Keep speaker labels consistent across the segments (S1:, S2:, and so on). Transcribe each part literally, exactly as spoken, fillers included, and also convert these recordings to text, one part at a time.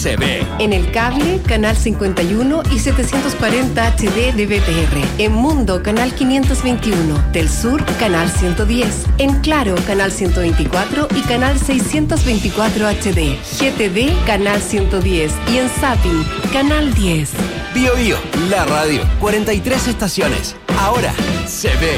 S1: se ve.
S2: En el cable, canal cincuenta y uno y setecientos cuarenta H D de B T R. En Mundo, canal quinientos veintiuno. Del Sur, canal ciento diez. En Claro, canal ciento veinticuatro y canal seiscientos veinticuatro H D. G T D, canal ciento diez. Y en Zapping, canal diez.
S1: Bio Bio, la radio. cuarenta y tres estaciones. Ahora se ve.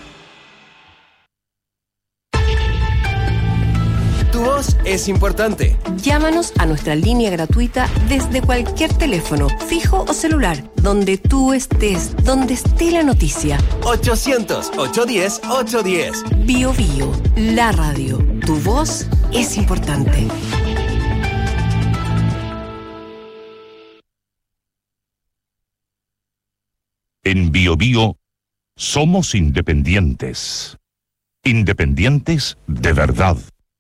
S1: Tu voz es importante.
S2: Llámanos a nuestra línea gratuita desde cualquier teléfono, fijo o celular, donde tú estés, donde esté la noticia.
S1: ochocientos, ochocientos diez, ochocientos diez.
S2: Bio Bio, la radio. Tu voz es importante.
S3: En Bio Bio somos independientes. Independientes de verdad.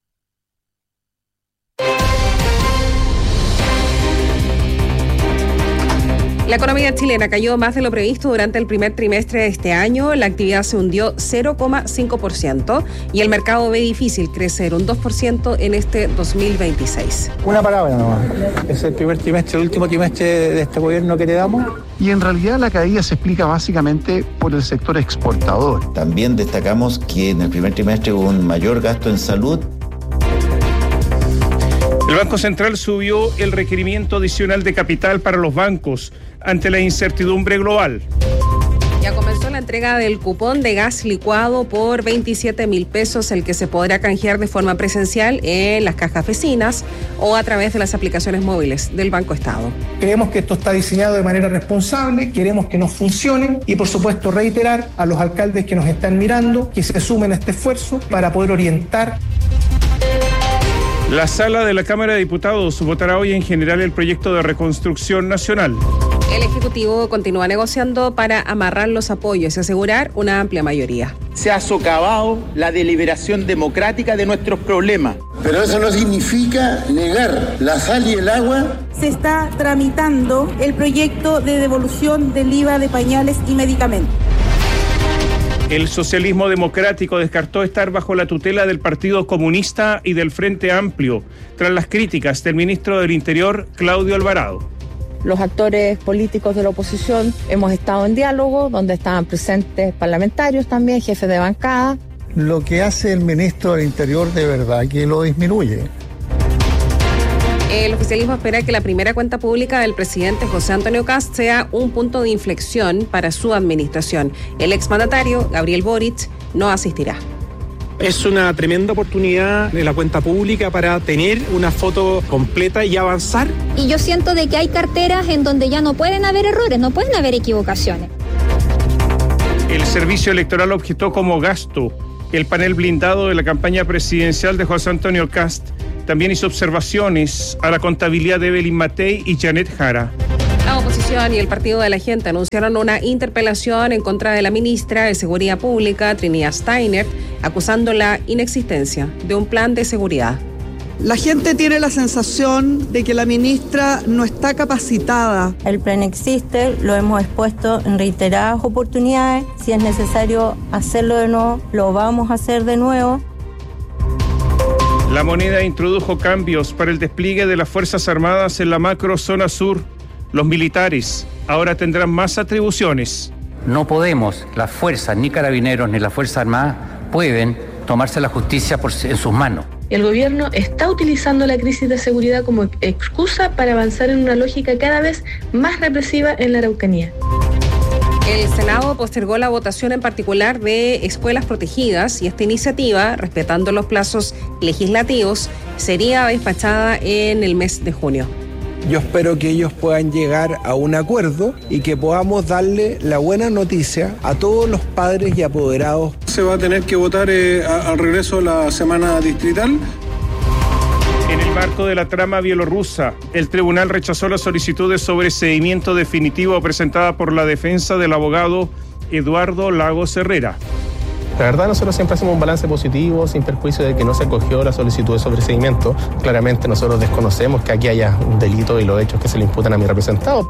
S4: La economía chilena cayó más de lo previsto durante el primer trimestre de este año. La actividad se hundió cero coma cinco por ciento y el mercado ve difícil crecer un dos por ciento en este dos mil veintiséis.
S5: Una palabra nomás. Es el primer trimestre, el último trimestre de este gobierno que heredamos.
S6: Y en realidad la caída se explica básicamente por el sector exportador.
S7: También destacamos que en el primer trimestre hubo un mayor gasto en salud.
S8: El Banco Central subió el requerimiento adicional de capital para los bancos ante la incertidumbre global.
S4: Ya comenzó la entrega del cupón de gas licuado por veintisiete mil pesos, el que se podrá canjear de forma presencial en las cajas vecinas o a través de las aplicaciones móviles del Banco Estado.
S5: Creemos que esto está diseñado de manera responsable, queremos que nos funcione y por supuesto reiterar a los alcaldes que nos están mirando que se sumen a este esfuerzo para poder orientar.
S8: La sala de la Cámara de Diputados votará hoy en general el proyecto de reconstrucción nacional.
S4: El Ejecutivo continúa negociando para amarrar los apoyos y asegurar una amplia mayoría.
S9: Se ha socavado la deliberación democrática de nuestros problemas.
S10: Pero eso no significa negar la sal y el agua.
S11: Se está tramitando el proyecto de devolución del I V A de pañales y medicamentos.
S8: El socialismo democrático descartó estar bajo la tutela del Partido Comunista y del Frente Amplio, tras las críticas del ministro del Interior, Claudio Alvarado.
S12: Los actores políticos de la oposición hemos estado en diálogo, donde estaban presentes parlamentarios también, jefes de bancada.
S6: Lo que hace el ministro del Interior de verdad que lo disminuye.
S4: El oficialismo espera que la primera cuenta pública del presidente José Antonio Kast sea un punto de inflexión para su administración. El exmandatario, Gabriel Boric, no asistirá.
S13: Es una tremenda oportunidad de la cuenta pública para tener una foto completa y avanzar.
S14: Y yo siento de que hay carteras en donde ya no pueden haber errores, no pueden haber equivocaciones.
S8: El servicio electoral objetó como gasto el panel blindado de la campaña presidencial de José Antonio Kast. También hizo observaciones a la contabilidad de Evelyn Matei y Janet Jara.
S4: La oposición y el Partido de la Gente anunciaron una interpelación en contra de la ministra de Seguridad Pública, Trinidad Steiner, acusando la inexistencia de un plan de seguridad.
S15: La gente tiene la sensación de que la ministra no está capacitada.
S16: El plan existe, lo hemos expuesto en reiteradas oportunidades. Si es necesario hacerlo de nuevo, lo vamos a hacer de nuevo.
S8: La moneda introdujo cambios para el despliegue de las Fuerzas Armadas en la macro zona sur. Los militares ahora tendrán más atribuciones.
S17: No podemos, las fuerzas, ni carabineros, ni las Fuerzas Armadas, pueden tomarse la justicia por, en sus manos.
S18: El gobierno está utilizando la crisis de seguridad como excusa para avanzar en una lógica cada vez más represiva en la Araucanía.
S4: El Senado postergó la votación en particular de escuelas protegidas y esta iniciativa, respetando los plazos legislativos, sería despachada en el mes de junio.
S19: Yo espero que ellos puedan llegar a un acuerdo y que podamos darle la buena noticia a todos los padres y apoderados.
S20: Se va a tener que votar eh, al regreso de la semana distrital.
S8: En el marco de la trama bielorrusa, el tribunal rechazó la solicitud de sobreseimiento definitivo presentada por la defensa del abogado Eduardo Lagos Herrera.
S21: La verdad, nosotros siempre hacemos un balance positivo, sin perjuicio de que no se acogió la solicitud de sobreseimiento. Claramente nosotros desconocemos que aquí haya un delito y los hechos que se le imputan a mi representado.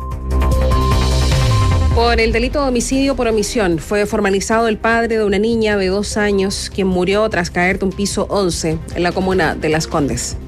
S4: Por el delito de homicidio por omisión fue formalizado el padre de una niña de dos años, quien murió tras caer de un piso once en la comuna de Las Condes.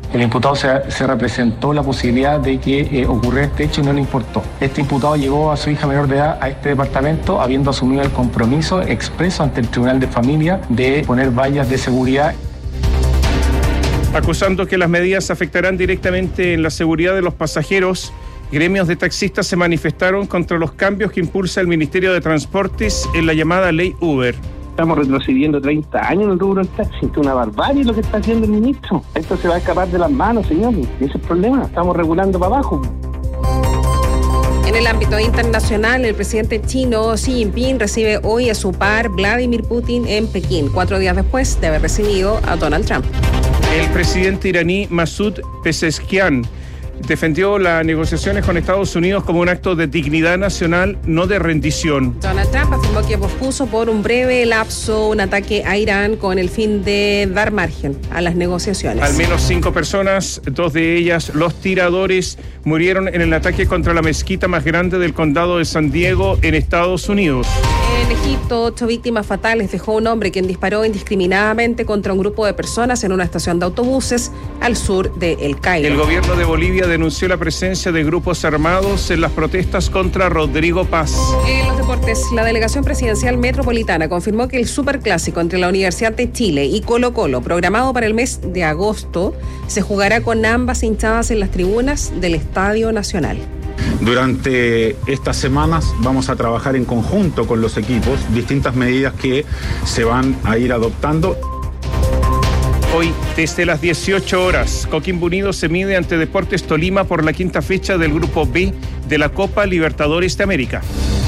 S21: El imputado se, se representó la posibilidad de que eh, ocurriera este hecho y no le importó. Este imputado llevó a su hija menor de edad a este departamento habiendo asumido el compromiso expreso ante el Tribunal de Familia de poner vallas de seguridad.
S8: Acusando que las medidas afectarán directamente en la seguridad de los pasajeros, gremios de taxistas se manifestaron contra los cambios que impulsa el Ministerio de Transportes en la llamada Ley Uber.
S1: Estamos retrocediendo treinta años en el rubro del taxi. Es una barbarie lo que está haciendo el ministro. Esto se va a escapar de las manos, señor. Ese es el problema. Estamos regulando para abajo.
S4: En el ámbito internacional, el presidente chino Xi Jinping recibe hoy a su par Vladimir Putin en Pekín, cuatro días después de haber recibido a Donald Trump.
S8: El presidente iraní Masoud Pezeshkian defendió las negociaciones con Estados Unidos como un acto de dignidad nacional, no de rendición.
S4: Donald Trump afirmó que pospuso por un breve lapso un ataque a Irán con el fin de dar margen a las negociaciones.
S8: Al menos cinco personas, dos de ellas los tiradores, murieron en el ataque contra la mezquita más grande del condado de San Diego en Estados Unidos.
S4: En Egipto, ocho víctimas fatales dejó un hombre quien disparó indiscriminadamente contra un grupo de personas en una estación de autobuses al sur de El Cairo.
S8: El gobierno de Bolivia denunció la presencia de grupos armados en las protestas contra Rodrigo Paz.
S4: En los deportes, la delegación presidencial metropolitana confirmó que el superclásico entre la Universidad de Chile y Colo Colo, programado para el mes de agosto, se jugará con ambas hinchadas en las tribunas del Estadio Nacional.
S22: Durante estas semanas vamos a trabajar en conjunto con los equipos distintas medidas que se van a ir adoptando.
S8: Hoy, desde las dieciocho horas, Coquimbo Unido se mide ante Deportes Tolima por la quinta fecha del Grupo B de la Copa Libertadores de América.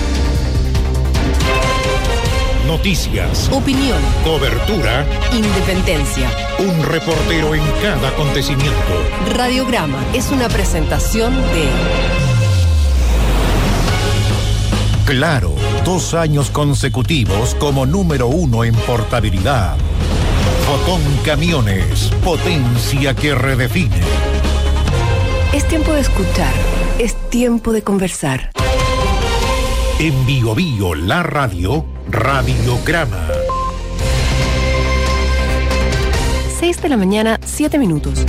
S23: Noticias,
S2: opinión,
S23: cobertura,
S2: independencia.
S23: Un reportero en cada acontecimiento.
S2: Radiograma es una presentación de
S23: Claro, dos años consecutivos como número uno en portabilidad. Fotón Camiones, potencia que redefine.
S2: Es tiempo de escuchar, es tiempo de conversar.
S23: En Bio Bio, la radio, Radiograma.
S2: seis de la mañana, siete minutos.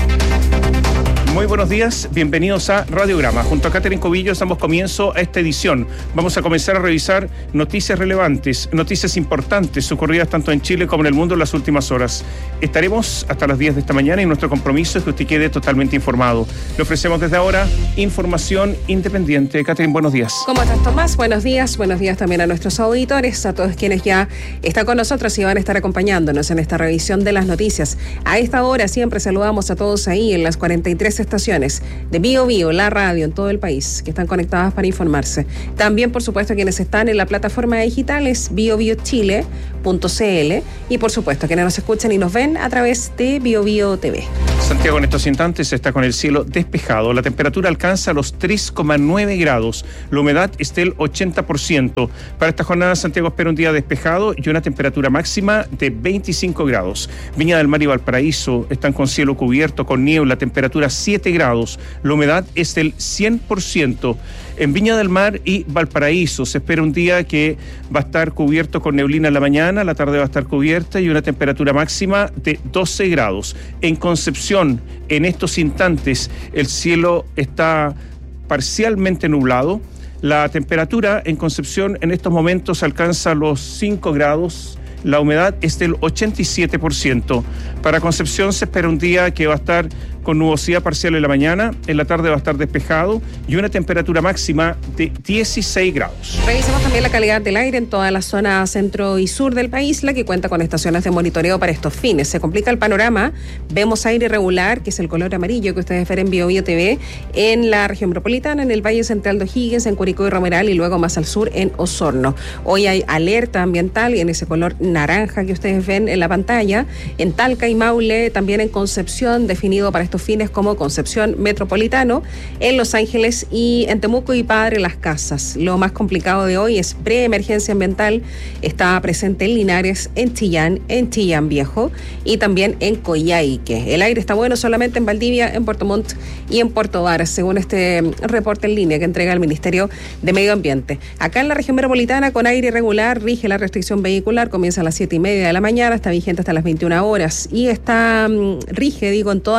S8: Muy buenos días, bienvenidos a Radiograma. Junto a Catherine Cobillos damos comienzo a esta edición. Vamos a comenzar a revisar noticias relevantes, noticias importantes ocurridas tanto en Chile como en el mundo en las últimas horas. Estaremos hasta las diez de esta mañana y nuestro compromiso es que usted quede totalmente informado. Le ofrecemos desde ahora información independiente. Catherine, buenos días.
S4: ¿Cómo estás, Tomás? Buenos días. Buenos días también a nuestros auditores, a todos quienes ya están con nosotros y van a estar acompañándonos en esta revisión de las noticias. A esta hora siempre saludamos a todos ahí en las cuarenta y tres estaciones de Bio Bio, la radio en todo el país, que están conectadas para informarse. También, por supuesto, quienes están en la plataforma digital es bio bio chile punto c l y, por supuesto, quienes nos escuchan y nos ven a través de Bio Bio T V.
S8: Santiago en estos instantes está con el cielo despejado. La temperatura alcanza los tres coma nueve grados. La humedad es del ochenta por ciento. Para esta jornada, Santiago espera un día despejado y una temperatura máxima de veinticinco grados. Viña del Mar y Valparaíso están con cielo cubierto, con niebla, temperatura siete grados. La humedad es del cien por ciento. En Viña del Mar y Valparaíso se espera un día que va a estar cubierto con neblina en la mañana, la tarde va a estar cubierta y una temperatura máxima de doce grados. En Concepción, en estos instantes, el cielo está parcialmente nublado. La temperatura en Concepción en estos momentos alcanza los cinco grados. La humedad es del ochenta y siete por ciento. Para Concepción se espera un día que va a estar con nubosidad parcial en la mañana, en la tarde va a estar despejado y una temperatura máxima de dieciséis grados.
S4: Revisamos también la calidad del aire en toda la zona centro y sur del país, la que cuenta con estaciones de monitoreo para estos fines. Se complica el panorama, vemos aire irregular, que es el color amarillo que ustedes ven en Bio Bio T V, en la región metropolitana, en el Valle Central de O'Higgins, en Curicó y Romeral y luego más al sur en Osorno. Hoy hay alerta ambiental y en ese color naranja que ustedes ven en la pantalla, en Talca y Maule, también en Concepción, definido para estos fines como Concepción Metropolitano, en Los Ángeles y en Temuco y Padre Las Casas. Lo más complicado de hoy es preemergencia ambiental, está presente en Linares, en Chillán, en Chillán Viejo y también en Coyhaique. El aire está bueno solamente en Valdivia, en Puerto Montt y en Puerto Varas, según este reporte en línea que entrega el Ministerio de Medio Ambiente. Acá en la región metropolitana, con aire irregular, rige la restricción vehicular, comienza a las siete y media de la mañana, está vigente hasta las veintiuna horas y está, rige, digo, en toda la provincia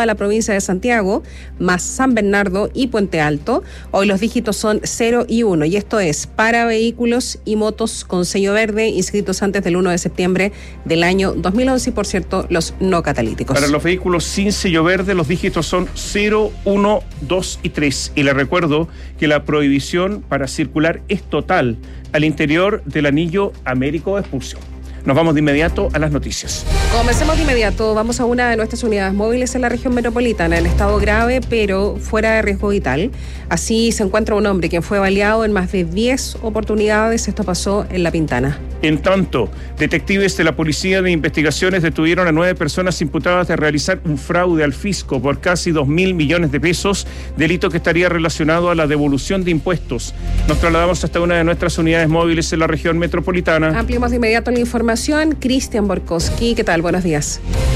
S4: provincia de Santiago, más San Bernardo y Puente Alto. Hoy los dígitos son cero y uno, y esto es para vehículos y motos con sello verde inscritos antes del uno de septiembre del año dos mil once y, por cierto, los no catalíticos.
S8: Para los vehículos sin sello verde, los dígitos son cero, uno, dos y tres. Y les recuerdo que la prohibición para circular es total al interior del anillo Américo Vespucio. Nos vamos de inmediato a las noticias.
S4: Comencemos de inmediato. Vamos a una de nuestras unidades móviles en la región metropolitana, en estado grave, pero fuera de riesgo vital. Así se encuentra un hombre quien fue baleado en más de diez oportunidades. Esto pasó en La Pintana.
S8: En tanto, detectives de la Policía de Investigaciones detuvieron a nueve personas imputadas de realizar un fraude al fisco por casi dos mil millones de pesos, delito que estaría relacionado a la devolución de impuestos. Nos trasladamos hasta una de nuestras unidades móviles en la región metropolitana.
S4: Ampliamos de inmediato la información. Cristian Borkowski, ¿qué tal? Buenos días.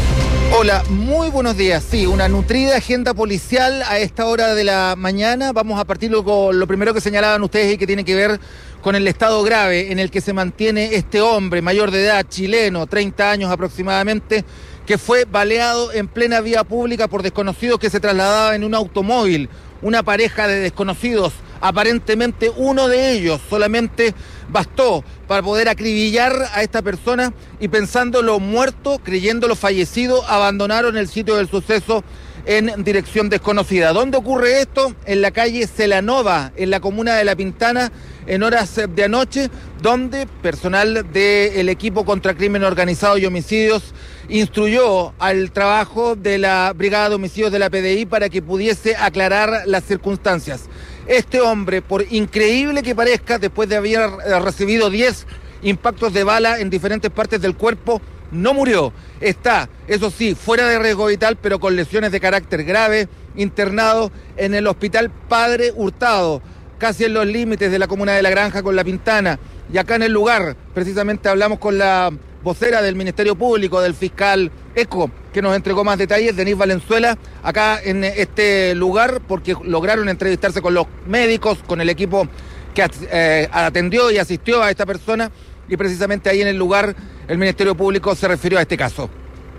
S3: Hola, muy buenos días. Sí, una nutrida agenda policial a esta hora de la mañana. Vamos a partir con lo primero que señalaban ustedes y que tiene que ver con el estado grave en el que se mantiene este hombre mayor de edad, chileno, treinta años aproximadamente, que fue baleado en plena vía pública por desconocidos que se trasladaban en un automóvil. Una pareja de desconocidos, aparentemente uno de ellos solamente bastó para poder acribillar a esta persona y, pensándolo muerto, creyéndolo fallecido, abandonaron el sitio del suceso en dirección desconocida. ¿Dónde ocurre esto? En la calle Celanova, en la comuna de La Pintana, en horas de anoche, donde personal del equipo contra crimen organizado y homicidios instruyó al trabajo de la Brigada de Homicidios de la P D I para que pudiese aclarar las circunstancias. Este hombre, por increíble que parezca, después de haber recibido diez impactos de bala en diferentes partes del cuerpo, no murió. Está, eso sí, fuera de riesgo vital, pero con lesiones de carácter grave, internado en el Hospital Padre Hurtado, casi en los límites de la comuna de La Granja con La Pintana. Y acá en el lugar, precisamente hablamos con la vocera del Ministerio Público, del fiscal Eco, que nos entregó más detalles, Denise Valenzuela, acá en este lugar, porque lograron entrevistarse con los médicos, con el equipo que eh, atendió y asistió a esta persona, y precisamente ahí en el lugar el Ministerio Público se refirió a este caso.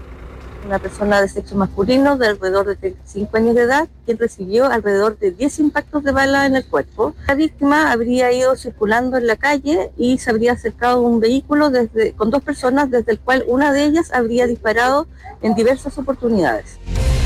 S5: Una persona de sexo masculino de alrededor de treinta y cinco años de edad, quien recibió alrededor de diez impactos de bala en el cuerpo. La víctima habría ido circulando en la calle y se habría acercado a un vehículo desde, con dos personas, desde el cual una de ellas habría disparado en diversas oportunidades.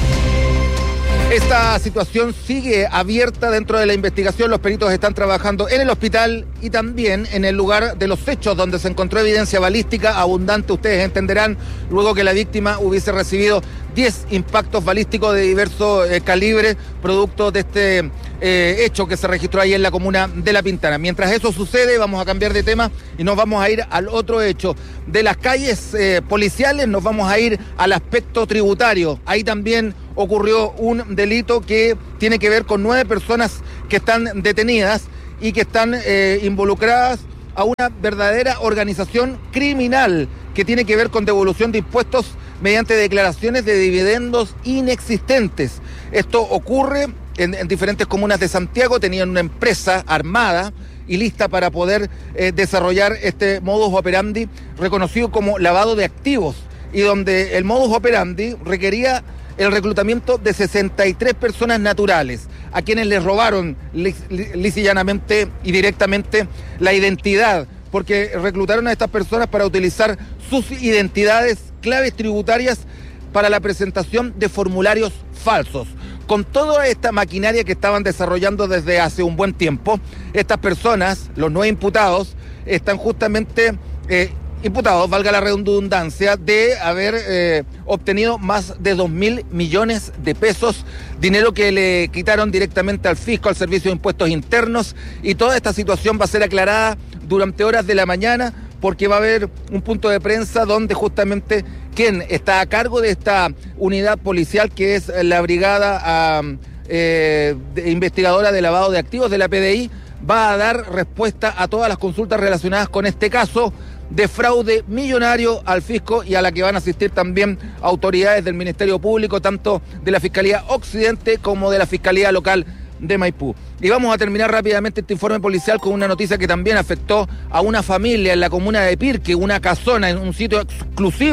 S3: Esta situación sigue abierta dentro de la investigación. Los peritos están trabajando en el hospital y también en el lugar de los hechos, donde se encontró evidencia balística abundante, ustedes entenderán, luego que la víctima hubiese recibido diez impactos balísticos de diverso eh, calibre, producto de este eh, hecho que se registró ahí en la comuna de La Pintana. Mientras eso sucede, vamos a cambiar de tema y nos vamos a ir al otro hecho. De las calles eh, policiales nos vamos a ir al aspecto tributario. Ahí también ocurrió un delito que tiene que ver con nueve personas que están detenidas y que están eh, involucradas a una verdadera organización criminal que tiene que ver con devolución de impuestos mediante declaraciones de dividendos inexistentes. Esto ocurre en, en diferentes comunas de Santiago. Tenían una empresa armada y lista para poder eh, desarrollar este modus operandi reconocido como lavado de activos, y donde el modus operandi requería el reclutamiento de sesenta y tres personas naturales, a quienes les robaron lis y llanamente y directamente la identidad, porque reclutaron a estas personas para utilizar sus identidades claves tributarias para la presentación de formularios falsos. Con toda esta maquinaria que estaban desarrollando desde hace un buen tiempo, estas personas, los no imputados, están justamente eh, imputados, valga la redundancia, de haber eh, obtenido más de dos mil millones de pesos, dinero que le quitaron directamente al fisco, al Servicio de Impuestos Internos, y toda esta situación va a ser aclarada durante horas de la mañana, porque va a haber un punto de prensa donde justamente quien está a cargo de esta unidad policial, que es la Brigada uh, eh, de investigadora de lavado de activos de la P D I, va a dar respuesta a todas las consultas relacionadas con este caso de fraude millonario al fisco, y a la que van a asistir también autoridades del Ministerio Público, tanto de la Fiscalía Occidente como de la Fiscalía Local de Maipú. Y vamos a terminar rápidamente este informe policial con una noticia que también afectó a una familia en la comuna de Pirque, una casona en un sitio exclusivo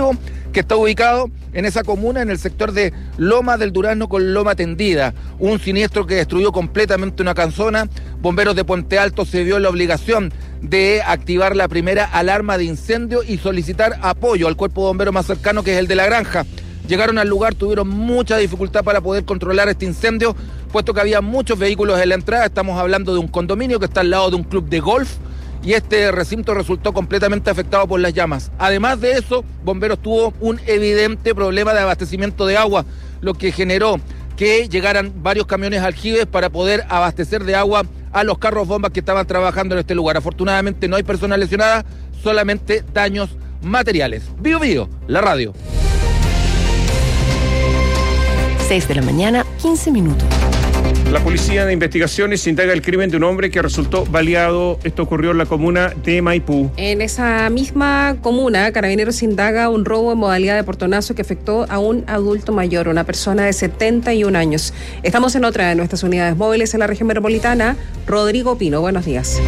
S3: que está ubicado en esa comuna, en el sector de Loma del Durazno con Loma Tendida. Un siniestro que destruyó completamente una casona. Bomberos de Puente Alto se vio en la obligación de activar la primera alarma de incendio y solicitar apoyo al cuerpo de bomberos más cercano, que es el de La Granja. Llegaron al lugar, tuvieron mucha dificultad para poder controlar este incendio, puesto que había muchos vehículos en la entrada. Estamos hablando de un condominio que está al lado de un club de golf y este recinto resultó completamente afectado por las llamas. Además de eso, Bomberos tuvo un evidente problema de abastecimiento de agua, lo que generó que llegaran varios camiones aljibes para poder abastecer de agua a los carros bombas que estaban trabajando en este lugar. Afortunadamente no hay personas lesionadas, solamente daños materiales. Bio Bio, la radio.
S2: seis de la mañana, quince minutos.
S8: La Policía de Investigaciones indaga el crimen de un hombre que resultó baleado. Esto ocurrió en la comuna de Maipú.
S4: En esa misma comuna, Carabineros indaga un robo en modalidad de portonazo que afectó a un adulto mayor, una persona de setenta y un años. Estamos en otra de nuestras unidades móviles en la región metropolitana. Rodrigo Pino, buenos días.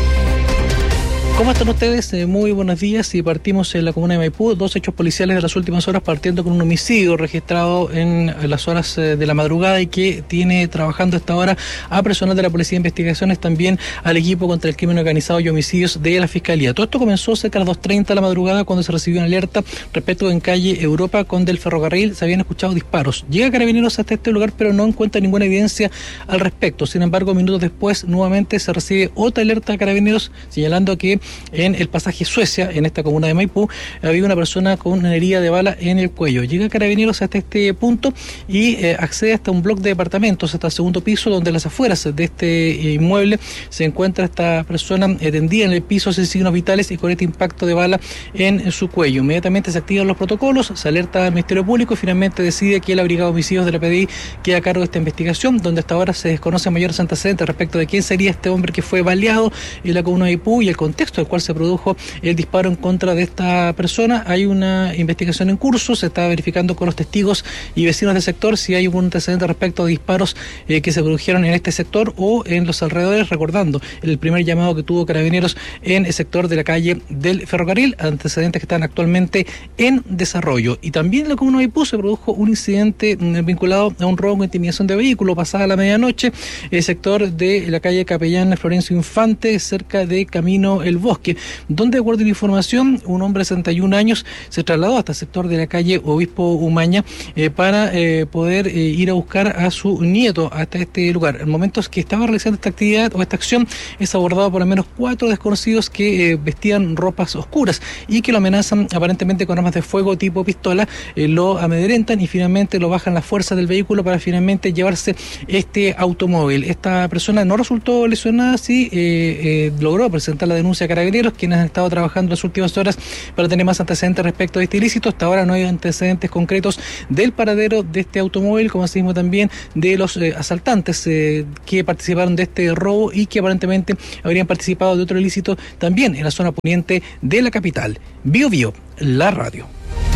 S7: ¿Cómo están ustedes? Eh, muy buenos días. Y partimos en la comuna de Maipú. Dos hechos policiales de las últimas horas, partiendo con un homicidio registrado en las horas eh, de la madrugada y que tiene trabajando a esta hora a personal de la Policía de Investigaciones, también al equipo contra el crimen organizado y homicidios de la Fiscalía. Todo esto comenzó cerca de las dos treinta de la madrugada, cuando se recibió una alerta respecto en calle Europa con del ferrocarril. Se habían escuchado disparos. Llega Carabineros hasta este lugar, pero no encuentra ninguna evidencia al respecto. Sin embargo, minutos después, nuevamente se recibe otra alerta de Carabineros señalando que en el pasaje Suecia, en esta comuna de Maipú, había una persona con una herida de bala en el cuello. Llega Carabineros hasta este punto y eh, accede hasta un bloque de departamentos, hasta el segundo piso, donde a las afueras de este eh, inmueble se encuentra esta persona eh, tendida en el piso sin signos vitales y con este impacto de bala en, en su cuello. Inmediatamente se activan los protocolos, se alerta al Ministerio Público y finalmente decide que la Brigada de Homicidios de la P D I queda a cargo de esta investigación, donde hasta ahora se desconocen mayores antecedentes respecto de quién sería este hombre que fue baleado en la comuna de Maipú y el contexto del cual se produjo el disparo en contra de esta persona. Hay una investigación en curso, se está verificando con los testigos y vecinos del sector si hay algún antecedente respecto a disparos eh, que se produjeron en este sector o en los alrededores, recordando el primer llamado que tuvo Carabineros en el sector de la calle del ferrocarril, antecedentes que están actualmente en desarrollo. Y también en la comuna de Maipú se produjo un incidente vinculado a un robo con intimidación de vehículo pasada la medianoche, el sector de la calle Capellán Florencio Infante, cerca de Camino El Bosque, donde, de acuerdo a la información, un hombre de sesenta y un años se trasladó hasta el sector de la calle Obispo Umaña eh, para eh, poder eh, ir a buscar a su nieto hasta este lugar. En momentos que estaba realizando esta actividad o esta acción, es abordado por al menos cuatro desconocidos que eh, vestían ropas oscuras y que lo amenazan aparentemente con armas de fuego tipo pistola, eh, lo amedrentan y finalmente lo bajan las fuerzas del vehículo para finalmente llevarse este automóvil. Esta persona no resultó lesionada, sí eh, eh, logró presentar la denuncia a Carabineros, quienes han estado trabajando las últimas horas para tener más antecedentes respecto a este ilícito. Hasta ahora no hay antecedentes concretos del paradero de este automóvil, como así mismo también de los eh, asaltantes eh, que participaron de este robo y que aparentemente habrían participado de otro ilícito también en la zona poniente de la capital. Bio Bio, la radio.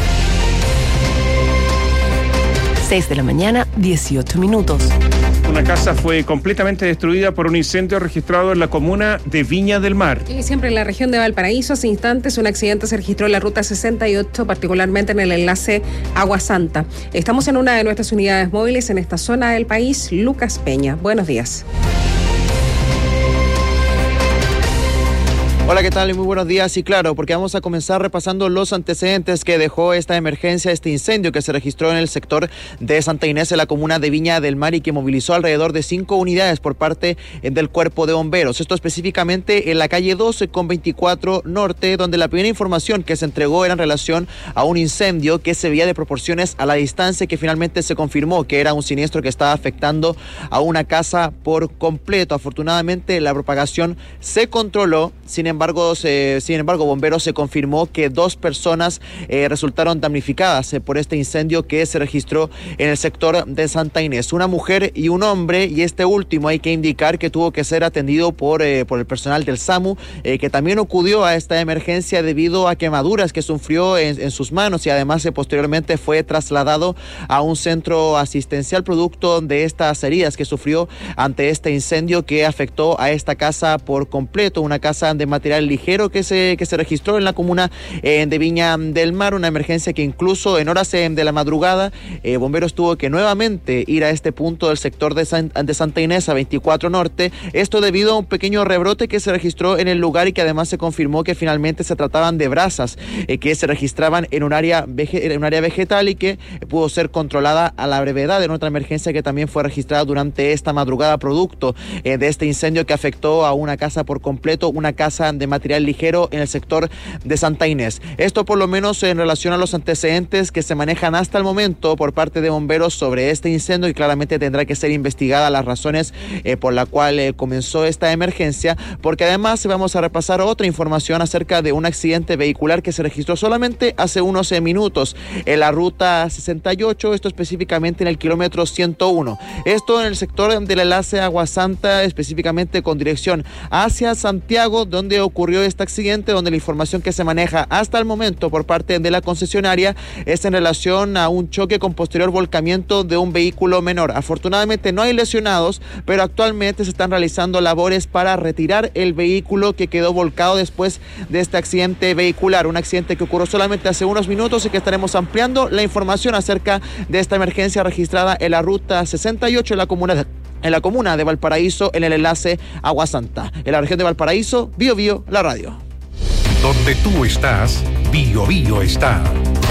S2: seis de la mañana, dieciocho minutos.
S8: Una casa fue completamente destruida por un incendio registrado en la comuna de Viña del Mar.
S4: Y siempre en la región de Valparaíso, hace instantes un accidente se registró en la ruta sesenta y ocho, particularmente en el enlace Agua Santa. Estamos en una de nuestras unidades móviles en esta zona del país. Lucas Peña, buenos días.
S9: Hola, ¿qué tal? Muy buenos días. Y claro, porque vamos a comenzar repasando los antecedentes que dejó esta emergencia, este incendio que se registró en el sector de Santa Inés, en la comuna de Viña del Mar, y que movilizó alrededor de cinco unidades por parte del Cuerpo de Bomberos. Esto específicamente en la calle doce con veinticuatro Norte, donde la primera información que se entregó era en relación a un incendio que se veía de proporciones a la distancia, que finalmente se confirmó que era un siniestro que estaba afectando a una casa por completo. Afortunadamente la propagación se controló. Sin embargo, Embargo, se, sin embargo, Bomberos se confirmó que dos personas eh, resultaron damnificadas eh, por este incendio que se registró en el sector de Santa Inés. Una mujer y un hombre, y este último hay que indicar que tuvo que ser atendido por, eh, por el personal del SAMU, eh, que también acudió a esta emergencia debido a quemaduras que sufrió en, en sus manos, y además eh, posteriormente fue trasladado a un centro asistencial producto de estas heridas que sufrió ante este incendio que afectó a esta casa por completo, una casa de material material ligero que se, que se registró en la comuna eh, de Viña del Mar, una emergencia que incluso en horas eh, de la madrugada eh, bomberos tuvo que nuevamente ir a este punto del sector de, San, de Santa Inés a veinticuatro Norte, esto debido a un pequeño rebrote que se registró en el lugar y que además se confirmó que finalmente se trataban de brasas eh, que se registraban en un área vege, en un área vegetal y que eh, pudo ser controlada a la brevedad en otra emergencia que también fue registrada durante esta madrugada producto eh, de este incendio que afectó a una casa por completo, una casa de material ligero en el sector de Santa Inés. Esto por lo menos en relación a los antecedentes que se manejan hasta el momento por parte de bomberos sobre este incendio, y claramente tendrá que ser investigada las razones eh, por la cual eh, comenzó esta emergencia, porque además vamos a repasar otra información acerca de un accidente vehicular que se registró solamente hace unos eh, minutos en la ruta sesenta y ocho, esto específicamente en el kilómetro ciento uno. Esto en el sector del enlace Agua Santa, específicamente con dirección hacia Santiago, donde ocurrió este accidente, donde la información que se maneja hasta el momento por parte de la concesionaria es en relación a un choque con posterior volcamiento de un vehículo menor. Afortunadamente no hay lesionados, pero actualmente se están realizando labores para retirar el vehículo que quedó volcado después de este accidente vehicular, un accidente que ocurrió solamente hace unos minutos y que estaremos ampliando la información acerca de esta emergencia registrada en la ruta sesenta y ocho en la comuna de en la comuna de Valparaíso, en el enlace Agua Santa. En la región de Valparaíso, Bio Bio, la radio.
S23: Donde tú estás, Bio Bio está.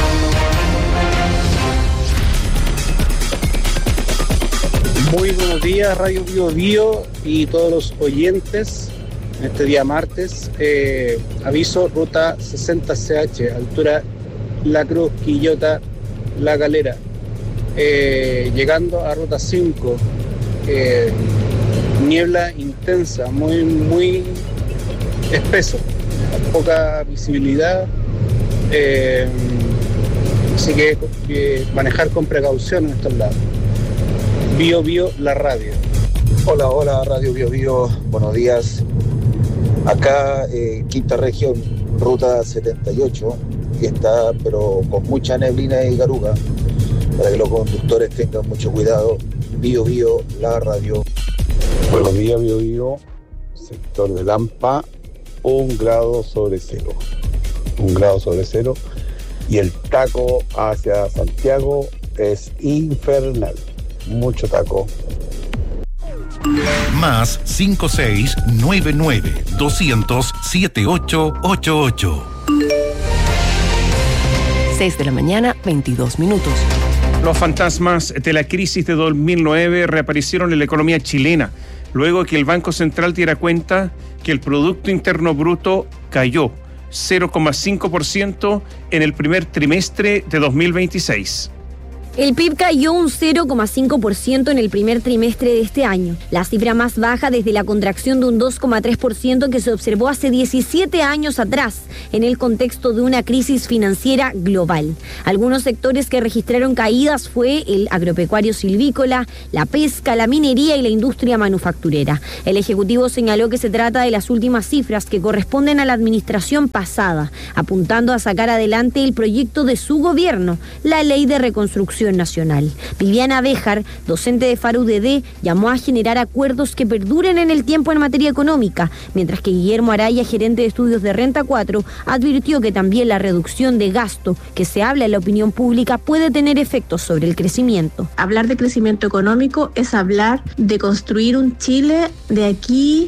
S20: Muy buenos días, Radio Bio Bio y todos los oyentes. Este día martes, eh, aviso, ruta sesenta C H, altura La Cruz, Quillota, La Galera. Eh, llegando a ruta cinco, eh, niebla intensa, muy, muy espeso, poca visibilidad. Eh, así que eh, manejar con precaución en estos lados. Bio Bio, la radio.
S10: Hola, hola, Radio Bio Bio, buenos días. Acá en eh, Quinta Región, ruta setenta y ocho, y está pero con mucha neblina y garuga, para que los conductores tengan mucho cuidado. Bio Bio, la radio.
S11: Buenos días, Bio Bio, sector de Lampa, un grado sobre cero. Un grado sobre cero. Y el taco hacia Santiago es infernal. Mucho taco.
S23: Más cinco seis nueve nueve doscientos siete ocho ocho ocho.
S2: seis de la mañana, veintidós minutos.
S8: Los fantasmas de la crisis de dos mil nueve reaparecieron en la economía chilena, luego que el Banco Central diera cuenta que el Producto Interno Bruto cayó cero coma cinco por ciento en el primer trimestre de dos mil veintiséis.
S12: El P I B cayó un cero coma cinco por ciento en el primer trimestre de este año, la cifra más baja desde la contracción de un dos coma tres por ciento que se observó hace diecisiete años atrás, en el contexto de una crisis financiera global. Algunos sectores que registraron caídas fue el agropecuario silvícola, la pesca, la minería y la industria manufacturera. El Ejecutivo señaló que se trata de las últimas cifras que corresponden a la administración pasada, apuntando a sacar adelante el proyecto de su gobierno, la Ley de Reconstrucción Nacional. Viviana Béjar, docente de FARU D D, llamó a generar acuerdos que perduren en el tiempo en materia económica, mientras que Guillermo Araya, gerente de estudios de Renta cuatro, advirtió que también la reducción de gasto que se habla en la opinión pública puede tener efectos sobre el crecimiento.
S18: Hablar de crecimiento económico es hablar de construir un Chile de aquí